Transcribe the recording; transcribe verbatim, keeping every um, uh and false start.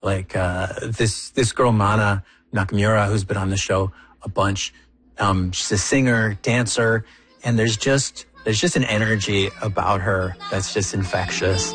Like, uh, this, this girl, Mana Nakamura, who's been on the show a bunch. Um, she's a singer, dancer, and there's just, there's just an energy about her that's just infectious.